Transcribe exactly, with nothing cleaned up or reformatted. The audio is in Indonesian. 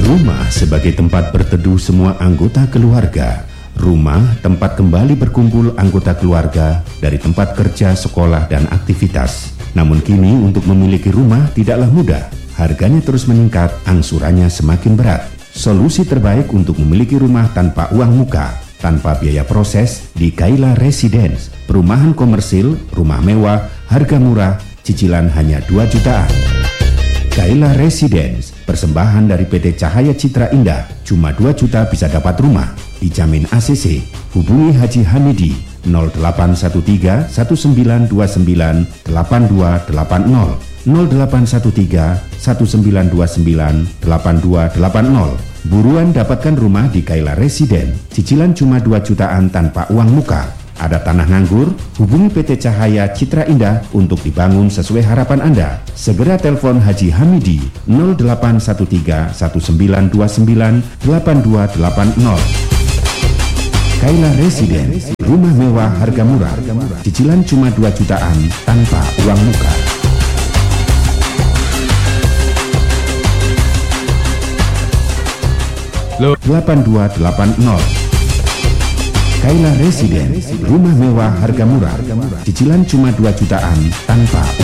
Rumah sebagai tempat berteduh semua anggota keluarga. Rumah tempat kembali berkumpul anggota keluarga dari tempat kerja, sekolah, dan aktivitas. Namun kini untuk memiliki rumah tidaklah mudah. Harganya terus meningkat, angsurannya semakin berat. Solusi terbaik untuk memiliki rumah tanpa uang muka, tanpa biaya proses di Kaila Residence. Perumahan komersil, rumah mewah, harga murah, cicilan hanya dua jutaan. Kaila Residence, persembahan dari P T Cahaya Citra Indah, cuma dua juta bisa dapat rumah, dijamin A C C. Hubungi Haji Hamidi nol delapan satu tiga satu sembilan dua sembilan delapan dua delapan nol, nol delapan satu tiga satu sembilan dua sembilan delapan dua delapan nol. Buruan dapatkan rumah di Kaila Residence, cicilan cuma dua jutaan tanpa uang muka. Ada tanah nganggur? Hubungi P T Cahaya Citra Indah untuk dibangun sesuai harapan Anda. Segera telepon Haji Hamidi nol delapan satu tiga satu sembilan dua sembilan delapan dua delapan nol. Kaila Residence, rumah mewah harga murah, cicilan cuma dua jutaan tanpa uang muka. delapan dua delapan nol. Kaila Residence, rumah mewah harga murah, cicilan cuma dua jutaan tanpa